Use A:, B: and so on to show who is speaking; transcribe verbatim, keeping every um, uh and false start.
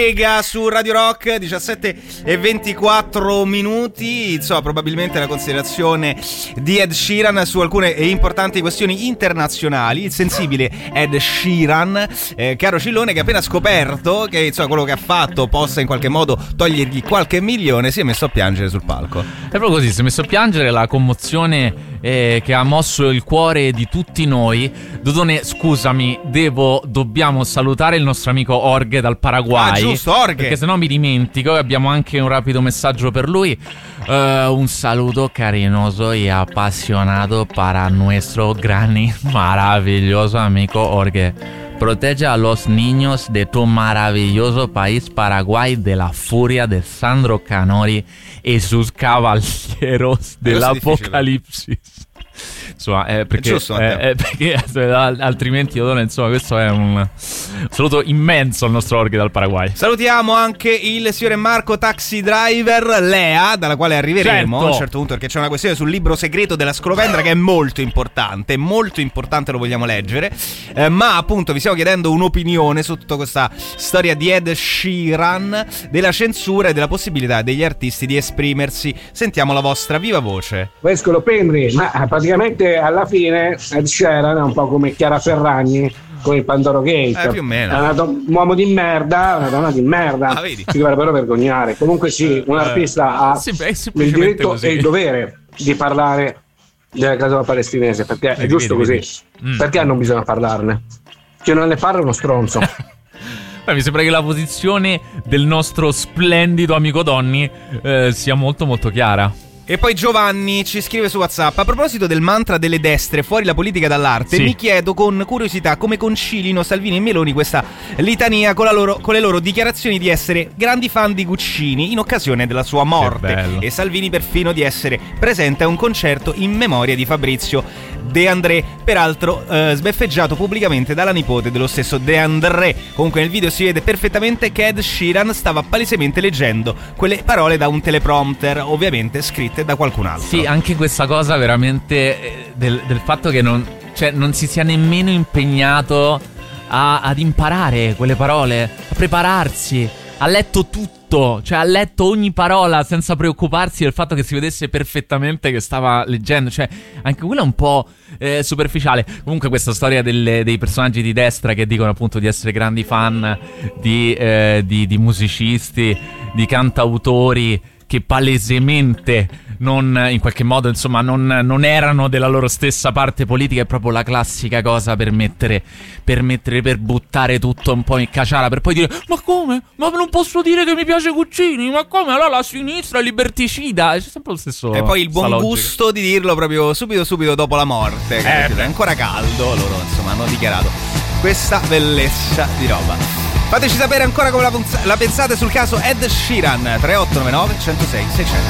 A: Su Radio Rock, diciassette e ventiquattro minuti. Insomma, probabilmente la considerazione di Ed Sheeran su alcune importanti questioni internazionali. Il sensibile Ed Sheeran, eh, caro Cillone, che ha appena scoperto che insomma quello che ha fatto possa in qualche modo togliergli qualche milione, si è messo a piangere sul palco.
B: È proprio così, si è messo a piangere. La commozione eh, che ha mosso il cuore di tutti noi. Dodone, scusami, devo dobbiamo salutare il nostro amico Orge dal Paraguay.
A: Ah, giusto, Orge.
B: Perché se no mi dimentico. Abbiamo anche un rapido messaggio per lui. uh, Un saluto cariñoso y apasionado para nuestro gran y maravilloso amigo Orge. Protege a los niños de tu maravilloso país Paraguay de la furia de Sandro Canori y sus caballeros dell'Apocalipsis. Insomma, eh, perché,
A: giusto,
B: eh, eh, perché altrimenti insomma, questo è un saluto immenso al nostro Orge dal Paraguay.
A: Salutiamo anche il signore Marco Taxi Driver Lea, dalla quale arriveremo
B: certo.
A: a un certo punto, perché c'è una questione sul libro segreto della Scolopendra che è molto importante, molto importante, lo vogliamo leggere, eh, ma appunto vi stiamo chiedendo un'opinione su tutta questa storia di Ed Sheeran, della censura e della possibilità degli artisti di esprimersi. Sentiamo la vostra viva voce.
C: Voi Scolopendri, ma praticamente alla fine Ed Sheeran è un po' come Chiara Ferragni con il Pandoro Gate,
A: eh, più o meno.
C: È una do- un uomo di merda, una donna di merda,
A: ah, vedi?
C: si dovrebbero vergognare. Comunque sì, un artista ha
B: sì,
C: il diritto
B: così.
C: e il dovere di parlare della causa palestinese, perché
B: vedi,
C: è giusto
B: vedi,
C: così.
B: vedi. Mm.
C: Perché non bisogna parlarne? Chi non ne parla è uno stronzo.
B: Beh, mi sembra che la posizione del nostro splendido amico Donny eh, sia molto molto chiara.
A: E poi Giovanni ci scrive su WhatsApp: a proposito del mantra delle destre, fuori la politica dall'arte,
B: sì.
A: mi chiedo con curiosità come concilino Salvini e Meloni questa litania con, la loro, con le loro dichiarazioni di essere grandi fan di Guccini in occasione della sua morte, e Salvini perfino di essere presente a un concerto in memoria di Fabrizio De André, peraltro eh, sbeffeggiato pubblicamente dalla nipote dello stesso De André. Comunque nel video si vede perfettamente che Ed Sheeran stava palesemente leggendo quelle parole da un teleprompter, ovviamente scritte da qualcun altro.
B: Sì, anche questa cosa veramente eh, del, del fatto che non, cioè, non si sia nemmeno impegnato a, ad imparare quelle parole, a prepararsi. Ha letto tutto, cioè ha letto ogni parola senza preoccuparsi del fatto che si vedesse perfettamente che stava leggendo. Cioè anche quello è un po' eh, superficiale. Comunque questa storia delle, dei personaggi di destra che dicono appunto di essere grandi fan di, eh, di, di musicisti, di cantautori che palesemente non, in qualche modo, insomma, non, non erano della loro stessa parte politica, è proprio la classica cosa per mettere, per mettere, per buttare tutto un po' in caciara, per poi dire: ma come? Ma non posso dire che mi piace Guccini? Ma come? Allora la sinistra è liberticida. C'è sempre lo stesso.
A: E poi il buon gusto di dirlo proprio subito subito dopo la morte, eh, è ancora caldo, loro insomma hanno dichiarato questa bellezza di roba. Fateci sapere ancora come la, la pensate sul caso Ed Sheeran. Tre otto nove nove uno zero sei sei zero zero.